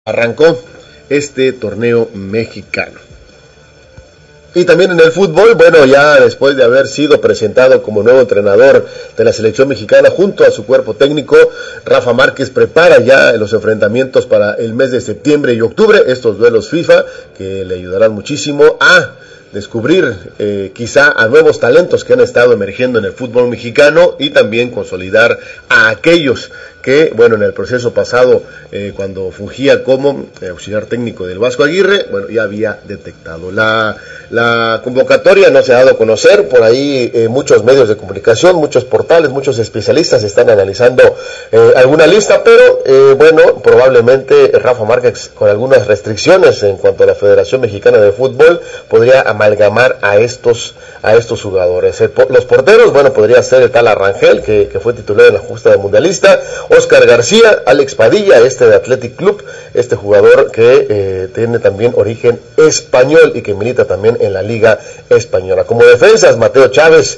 arrancó este torneo mexicano. Y también en el fútbol, bueno, ya después de haber sido presentado como nuevo entrenador de la selección mexicana junto a su cuerpo técnico, Rafa Márquez prepara ya los enfrentamientos para el mes de septiembre y octubre, estos duelos FIFA que le ayudarán muchísimo a descubrir quizá a nuevos talentos que han estado emergiendo en el fútbol mexicano y también consolidar a aquellos que, bueno, en el proceso pasado, cuando fungía como auxiliar técnico del Vasco Aguirre, bueno, ya había detectado. La convocatoria no se ha dado a conocer, por ahí muchos medios de comunicación, muchos portales, muchos especialistas están analizando alguna lista, pero bueno, probablemente Rafa Márquez, con algunas restricciones en cuanto a la Federación Mexicana de Fútbol, podría amalgamar a estos jugadores. Los porteros, bueno, podría ser el tal Arrangel, que fue titular en la justa de mundialista, Oscar García, Alex Padilla, de Athletic Club, este jugador que tiene también origen español y que milita también en la Liga Española. Como defensas, Mateo Chávez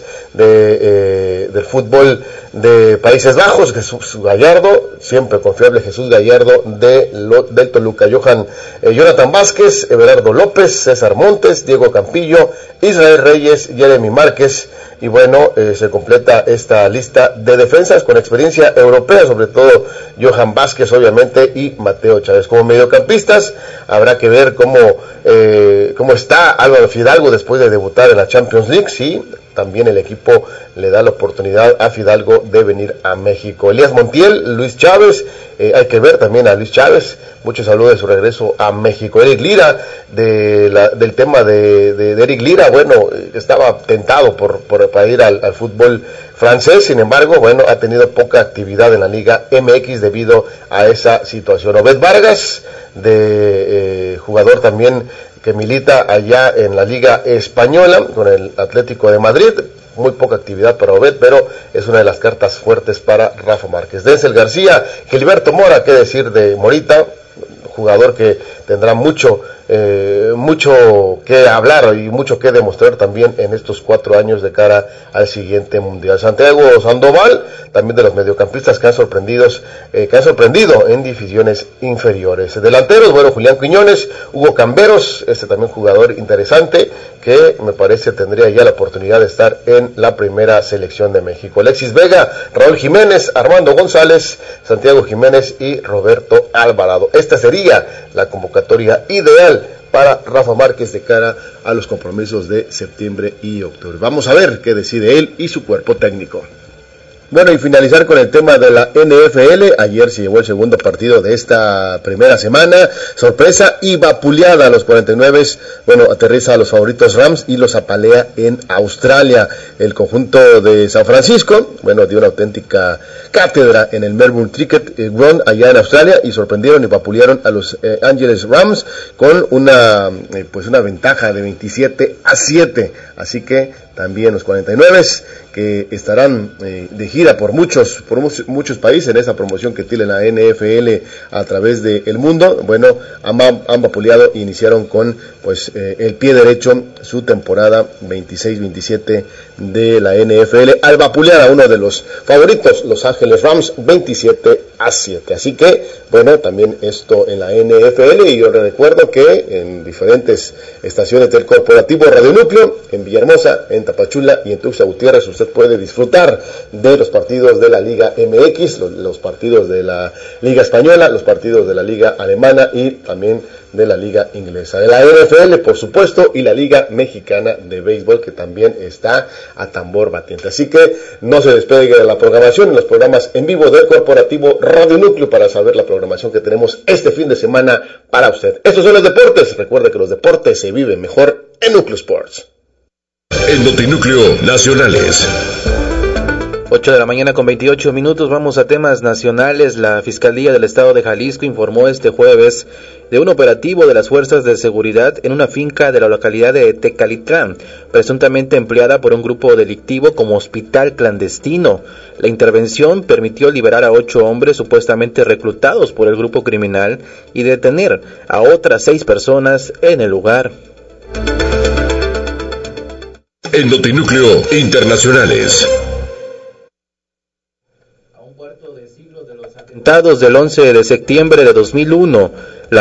del fútbol de Países Bajos, Jesús Gallardo, siempre confiable Jesús Gallardo del Toluca, Jonathan Vázquez, Everardo López, César Montes, Diego Campillo, Israel Reyes, Jeremy Márquez, y bueno, se completa esta lista de defensas con experiencia europea, sobre todo Johan Vázquez, obviamente, y Mateo Chávez. Como mediocampistas, habrá que ver cómo está Álvaro Fidalgo después de debutar en la Champions League, sí. También el equipo le da la oportunidad a Fidalgo de venir a México. Elías Montiel, Luis Chávez, hay que ver también a Luis Chávez, muchos saludos de su regreso a México. Eric Lira, del tema de Eric Lira, bueno, estaba tentado para ir al fútbol francés, sin embargo, bueno, ha tenido poca actividad en la Liga MX debido a esa situación. Obed Vargas, jugador también que milita allá en la Liga Española con el Atlético de Madrid, muy poca actividad para Obed, pero es una de las cartas fuertes para Rafa Márquez. Denzel García, Gilberto Mora, qué decir de Morita, jugador que tendrá mucho que hablar y mucho que demostrar también en estos 4 años de cara al siguiente mundial. Santiago Sandoval, también de los mediocampistas que han sorprendido en divisiones inferiores. Delanteros, bueno, Julián Quiñones, Hugo Camberos, también jugador interesante que me parece tendría ya la oportunidad de estar en la primera selección de México. Alexis Vega, Raúl Jiménez, Armando González, Santiago Jiménez y Roberto Alvarado. Esta sería la convocatoria ideal para Rafa Márquez de cara a los compromisos de septiembre y octubre. Vamos a ver qué decide él y su cuerpo técnico. Bueno, y finalizar con el tema de la NFL. Ayer se llevó el segundo partido de esta primera semana. Sorpresa y vapuleada a los 49. Bueno, aterriza a los favoritos Rams y los apalea en Australia. El conjunto de San Francisco, bueno, dio una auténtica cátedra en el Melbourne Cricket Ground allá en Australia y sorprendieron y vapulearon a los Angeles Rams con una ventaja de 27-7. Así que también los 49 que estarán de gira por muchos países en esa promoción que tiene la NFL a través del mundo. Bueno, han vapuleado e iniciaron con el pie derecho su temporada 26-27 de la NFL al vapulear a uno de los favoritos, Los Ángeles Rams, 27-7. Así que, bueno, también esto en la NFL, y yo les recuerdo que en diferentes estaciones del corporativo Radio Núcleo, en Villahermosa, en Tapachula y en Tuxtla Gutiérrez, usted puede disfrutar de los partidos de la Liga MX, los partidos de la Liga Española, los partidos de la Liga Alemana y también de la Liga Inglesa, de la NFL, por supuesto, y la Liga Mexicana de Béisbol, que también está a tambor batiente. Así que no se despegue de la programación, en los programas en vivo del corporativo Radio Núcleo, para saber la programación que tenemos este fin de semana para usted. Estos son los deportes. Recuerde que los deportes se viven mejor en Núcleo Sports. En Notinúcleo Nacionales. 8 de la mañana con 28 minutos, vamos a temas nacionales. La Fiscalía del Estado de Jalisco informó este jueves de un operativo de las fuerzas de seguridad en una finca de la localidad de Tecalitlán, presuntamente empleada por un grupo delictivo como hospital clandestino. La intervención permitió liberar a 8 hombres supuestamente reclutados por el grupo criminal y detener a otras 6 personas en el lugar. En Notinúcleo Internacionales. Atentados del 11 de septiembre de 2001,